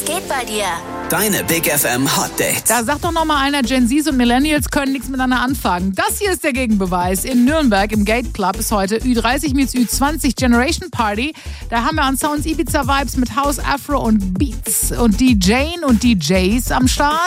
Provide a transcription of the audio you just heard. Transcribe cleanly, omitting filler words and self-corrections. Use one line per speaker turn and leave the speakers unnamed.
geht bei dir?
Deine Big FM Hot Dates.
Da sagt doch noch mal einer, Gen Zs und Millennials können nichts miteinander anfangen. Das hier ist der Gegenbeweis. In Nürnberg im Gate Club ist heute Ü30 meets Ü20 Generation Party. Da haben wir an Sounds Ibiza Vibes mit House, Afro und Beats und die Jane und DJs am Start.